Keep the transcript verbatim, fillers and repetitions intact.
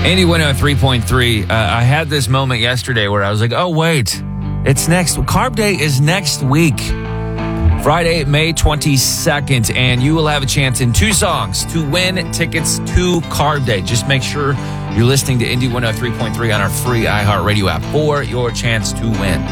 Indy one oh three point three. Uh, I had this moment yesterday where I was like, oh, wait, it's next. Carb Day is next week, Friday, May twenty-second, and you will have a chance in two songs to win tickets to Carb Day. Just make sure you're listening to Indy one oh three point three on our free iHeartRadio app for your chance to win.